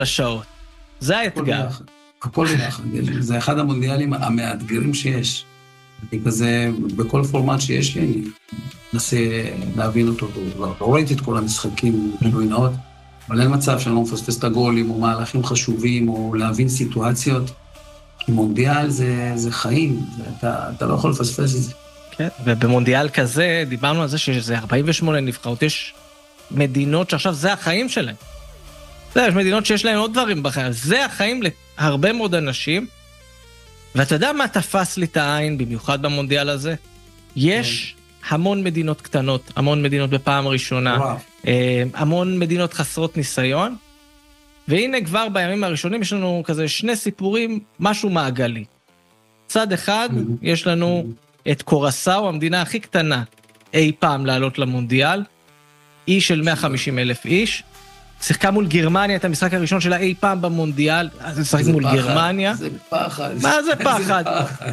השעות. זה האתגר. הכל ביחד. זה אחד המונדיאלים המאתגרים שיש. אני כזה, בכל פורמט שיש לי, אני מנסה להבין אותו. לא ראיתי את כל המשחקים גילוי נאות, אבל אין מצב שאני לא מפספס את הגולים, או מהלכים חשובים, או להבין סיטואציות. כי מונדיאל זה חיים, אתה לא יכול לפספס את זה. כן, ובמונדיאל כזה, דיברנו על זה שזה 48 נבחרות, יש מדינות שעכשיו זה החיים שלהם. יש מדינות שיש להם עוד דברים בחיים, זה החיים להרבה מאוד אנשים, ואתה יודע מה תפס לי את העין, במיוחד במונדיאל הזה? יש המון מדינות קטנות, המון מדינות בפעם ראשונה, המון מדינות חסרות ניסיון, והנה כבר בימים הראשונים יש לנו כזה שני סיפורים, משהו מעגלי. צד אחד, יש לנו את קורסאו, המדינה הכי קטנה אי פעם לעלות למונדיאל, אי של 150,000 איש, שיחקה מול גרמניה את המשחק הראשון שלה אי פעם במונדיאל, אז משחק מול גרמניה. זה פחד. מה זה פחד?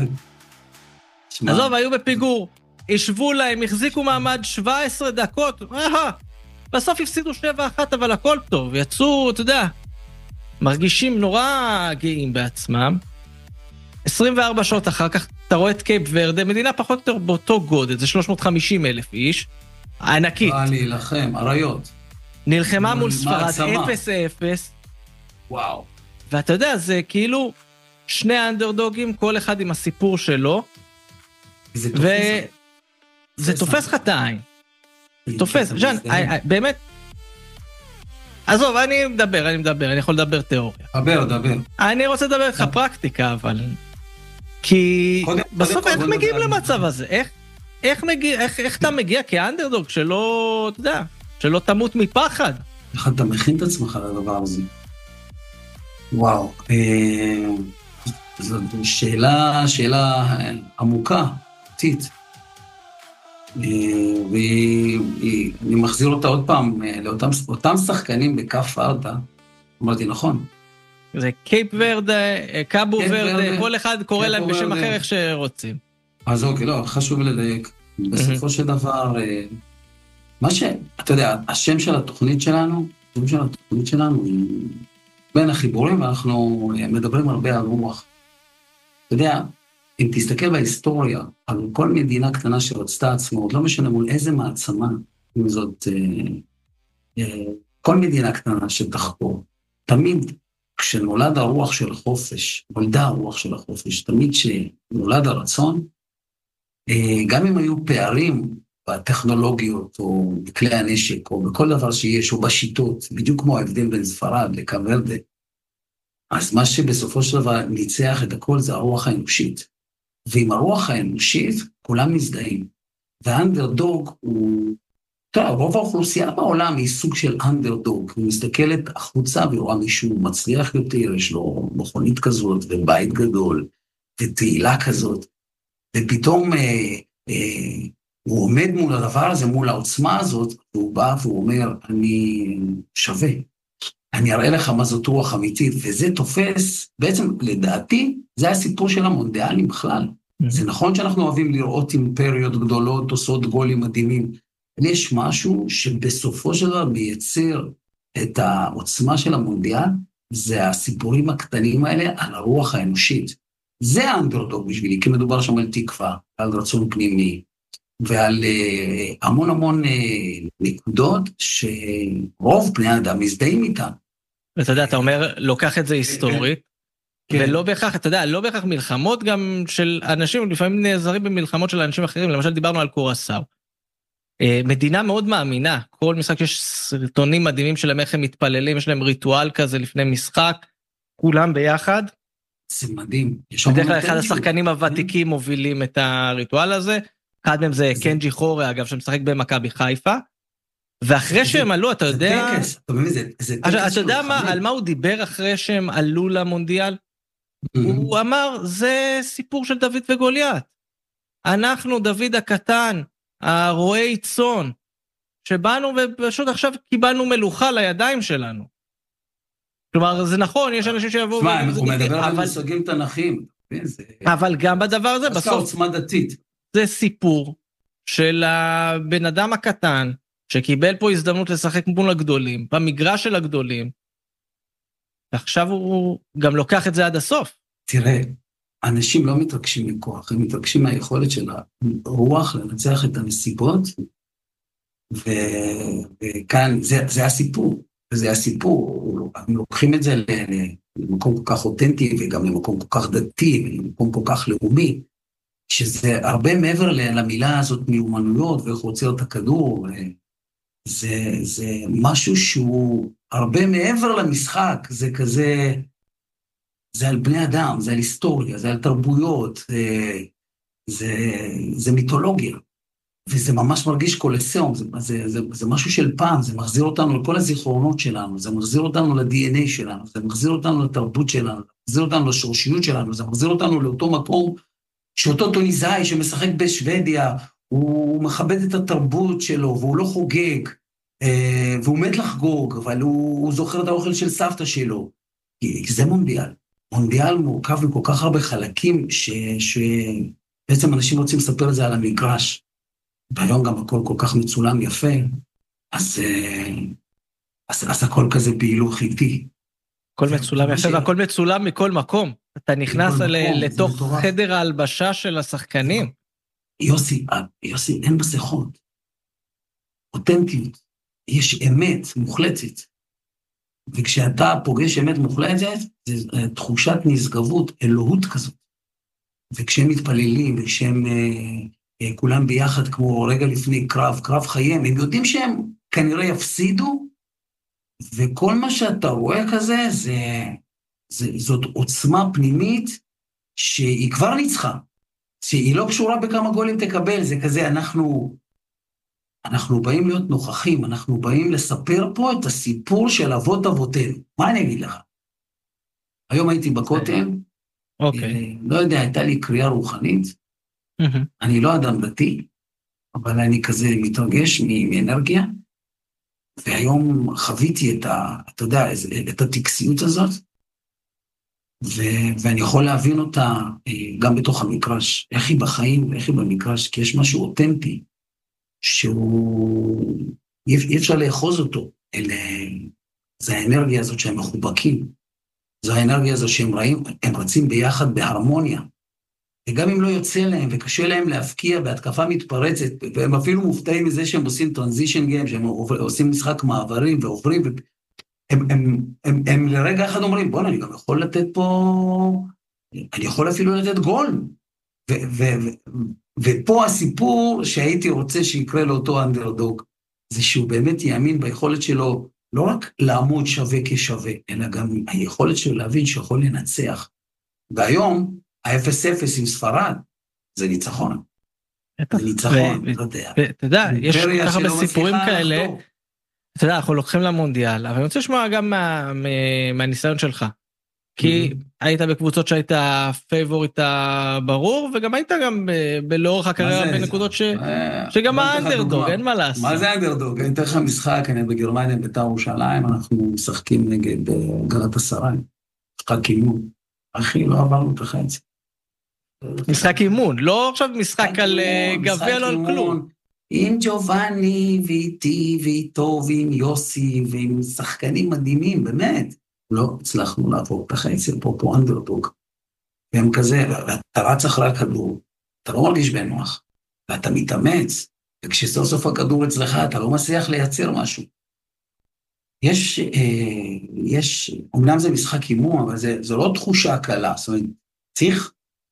עזוב, היו בפיגור, ישבו להם, החזיקו מעמד 17 דקות, בסוף הפסידו 7-1, אבל הכל טוב, יצאו, אתה יודע, מרגישים נורא גאים בעצמם. 24 שעות אחר כך, אתה רואה את קייפ ורדה, מדינה פחות או יותר באותו גודל, זה 350,000 איש, ענקית. להילחם, עריות. נלחמה מול ספרד, 0-0. וואו. ואתה יודע, זה כאילו שני אנדרדוגים, כל אחד עם הסיפור שלו, וזה תופס לך את העין. זה תופס, ז'אן, באמת, עזוב, אני מדבר, אני יכול לדבר תיאוריה. דבר. אני רוצה לדבר איתך פרקטיקה, אבל... כי בסוף איך מגיעים למצב הזה? איך אתה מגיע כאנדרדוג שלא, אתה יודע, שלא תמות מפחד? איך אתה מכין את עצמך לדבר הזה? וואו, זו שאלה עמוקה, עתית. ואני מחזיר אותה עוד פעם, לאותם שחקנים בכף ורדה, אמרתי נכון. זה קייפ ורדה, קאבו ורדה, כל אחד קורא להם בשם אחר איך שרוצים. אז אוקיי, לא, חשוב לדייק. בסופו של דבר, אתה יודע, השם של התוכנית שלנו, בין החיבורים, ואנחנו מדברים הרבה על רוח. אתה יודע, אם תסתכל בהיסטוריה, על כל מדינה קטנה שרצתה עצמאות, לא משנה מול איזה מעצמה, אם זאת כל מדינה קטנה שתחקור, תמיד כשנולדה הרוח של החופש, תמיד כשנולד הרצון, גם אם היו פערים בטכנולוגיות, או בכלי הנשק, או בכל דבר שיש, או בשיטות, בדיוק כמו ההבדל בין ספרד לקו ורדה, אז מה שבסופו של דבר ניצח את הכל זה הרוח האנושית. ועם הרוח האנושית, כולם מזדהים. והאנדרדוג הוא... רוב האוכלוסייה בעולם היא סוג של אנדרדוג. היא מסתכלת החוצה ורואה מישהו מצליח יותר, יש לו מכונית כזאת, ובית גדול, ותהילה כזאת. ופתאום הוא עומד מול הדבר הזה, מול העוצמה הזאת, והוא בא והוא אומר, אני שווה. אני אראה לך מה זאת רוח אמיתית, וזה תופס, בעצם לדעתי, זה הסיפור של המונדיאלים בכלל. זה נכון שאנחנו אוהבים לראות אימפריות גדולות, עושות גולים מדהימים, אבל יש משהו שבסופו של דבר מייצר את העוצמה של המונדיאל, זה הסיפורים הקטנים האלה על הרוח האנושית. זה האנדרדוג בשבילי, כי מדובר שם על תקווה, על רצון פנימי, ועל המון נקודות שרוב בני האדם מזדהים איתם. ואתה יודע, אתה אומר, לוקח את זה היסטורית, ולא בהכרח, אתה יודע, לא בהכרח מלחמות גם של אנשים, לפעמים נעזרים במלחמות של אנשים אחרים, למשל דיברנו על קורסאו. מדינה מאוד מאמינה, כל משחק יש סרטונים מדהימים שלהם, איך הם מתפללים, יש להם ריטואל כזה לפני משחק, כולם ביחד. זה מדהים. בדרך כלל אחד השחקנים הוותיקים מובילים את הריטואל הזה, אחד מהם זה קנג'י חורה, אגב, שמשחק במכבי חיפה, ואחרי שהם עלו, אתה יודע... אתה יודע על מה הוא דיבר אחרי שהם עלו למונדיאל? הוא אמר, זה סיפור של דוד וגוליית. אנחנו, דוד הקטן, הרועי צאן, שבאנו ופשוט עכשיו קיבלנו מלוכה לידיים שלנו. כלומר, זה נכון, יש אנשים שיבואו... הוא מדבר על מושגים תנ"כיים. אבל גם בדבר הזה, בסוף... זה סיפור של הבן אדם הקטן, שקיבל פה הזדמנות לשחק מול הגדולים, במגרש של הגדולים, ועכשיו הוא גם לוקח את זה עד הסוף. תראה, אנשים לא מתרגשים מכוח, הם מתרגשים מהיכולת של הרוח לנצח את הנסיבות, וכאן זה הסיפור, וזה הסיפור, הם לוקחים את זה למקום כל כך אותנטי, וגם למקום כל כך דתי, ולמקום כל כך לאומי, שזה הרבה מעבר למילה הזאת מיומנויות, ואיך רוצה את הכדור, זה משהו שהוא הרבה מעבר למשחק, זה כזה, זה על בני אדם, זה על היסטוריה, זה על תרבויות, זה מיתולוגיה, וזה ממש מרגיש קולסיאום, זה משהו של פעם, זה מחזיר אותנו לכל הזיכרונות שלנו, זה מחזיר אותנו ל-DNA שלנו, זה מחזיר אותנו לתרבות שלנו, זה מחזיר אותנו לשורשיות שלנו, זה מחזיר אותנו לאותו מקום, שאותו טוניסאי שמשחק בשוודיה, הוא מכבד את התרבות שלו, והוא לא חוגג, והוא מת לחגוג, אבל הוא זוכר את האוכל של סבתא שלו. כי זה מונדיאל. מונדיאל מורכב מכל כך הרבה חלקים, שבעצם אנשים רוצים לספר את זה על המגרש. והיום גם הכל כל כך מצולם יפה, אז הכל כזה בהילוך איטי. הכל מצולם יפה, והכל מצולם מכל מקום. אתה נכנס לתוך חדר ההלבשה של השחקנים. יוסי, אין מסכות. אותנטיות. יש אמת מוחלטת. וכשאתה פוגש אמת מוחלטת, זה תחושת נשגבות, אלוהות כזאת. וכשהם מתפללים, וכשהם כולם ביחד, כמו רגע לפני קרב חיים, הם יודעים שהם כנראה יפסידו, וכל מה שאתה רואה כזה, זאת עוצמה פנימית, שהיא כבר ניצחה, שהיא לא קשורה בכמה גולים תקבל, זה כזה, אנחנו באים להיות נוכחים, אנחנו באים לספר פה את הסיפור של אבות אבותינו. מה אני אגיד לך? היום הייתי בכותל, לא יודע, הייתה לי קריאה רוחנית, אני לא אדם דתי, אבל אני כזה מתרגש מאנרגיה, והיום חוויתי אתה יודע, את הטקסיות הזאת, ואני יכול להבין אותה גם בתוך המקרש, איך היא בחיים ואיך היא במקרש, כי יש משהו אותנטי, שהוא, אי אפשר לאחוז אותו, זה האנרגיה הזאת שהם מחובקים, זו האנרגיה הזאת שהם רצים ביחד בהרמוניה, וגם אם לא יוצא להם וקשה להם להפקיע בהתקפה מתפרצת, והם אפילו מופתעים מזה שהם עושים טרנזישן גיים, שהם עושים משחק מעברים ועוברים, הם לרגע אחד אומרים, בוא, אני גם יכול לתת פה, אני יכול אפילו לתת גול, ופה הסיפור שהייתי רוצה שיקרה לאותו אנדרדוג, זה שהוא באמת יאמין ביכולת שלו, לא רק לעמוד שווה כשווה, אלא גם היכולת שלו להבין שיכול לנצח. והיום, ה-0-0 עם ספרד, זה ניצחון. זה ניצחון, לא יודע. אתה יודע, יש כל כך הרבה סיפורים כאלה, אתה יודע, אנחנו לוקחים למונדיאל, אבל אני רוצה לשמוע גם מהניסיון שלך. כי היית בקבוצות שהיית פייבוריט ברור, וגם היית גם לאורך הקריירה בנקודות שגם האנדרדוג, אין מה לעשות. מה זה האנדרדוג? אני אתן לך משחק, אני בגרמניה, בית"ר ירושלים, אנחנו משחקים נגד גלאטסראי, משחק אימון. אחי, לא עברנו את החצי. משחק אימון, לא עכשיו משחק על גביע, לא על כלום. עם ג'ובאני ואיתי ואיתו ועם יוסי ועם שחקנים מדהימים, באמת. לא הצלחנו לעבור את החצי, פה אנדרדוג. והם כזה, ואתה רץ אחרי הכדור, אתה לא מרגיש בנוח, ואתה מתאמץ, וכשסוף סוף הכדור אצלך, אתה לא מצליח לייצר משהו. אמנם זה משחק אימון, אבל זו לא תחושה קלה, זאת אומרת, צריך,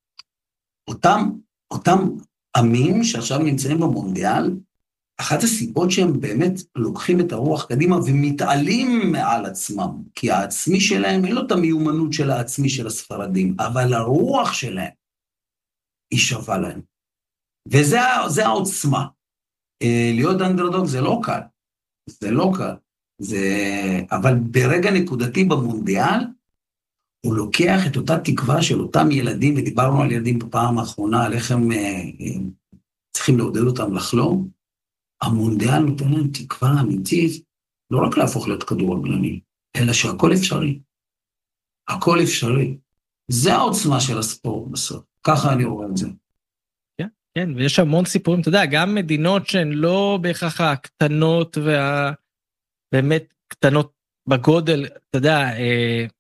אותם עמים שעכשיו נמצאים במונדיאל, אחת הסיבות שהם באמת לוקחים את הרוח קדימה ומתעלים מעל עצמם, כי העצמי שלהם אין לו את המיומנות של העצמי של הספרדים, אבל הרוח שלהם היא שווה להם. וזה העוצמה. להיות אנדרדוג זה לא קל, זה לא קל. אבל ברגע נקודתי במונדיאל, הוא לוקח את אותה תקווה של אותם ילדים, ודיברנו על ילדים בפעם האחרונה, על איך הם צריכים לעודד אותם לחלום, המונדיאל נותן להם תקווה אמיתית, לא רק להפוך להיות כדורגלני, אלא שהכל אפשרי. הכל אפשרי. זה העוצמה של הספורט בסוף. ככה אני רואה את זה. כן, כן, ויש המון סיפורים, אתה יודע, גם מדינות שהן לא בהכרח הקטנות באמת קטנות בגודל, אתה יודע,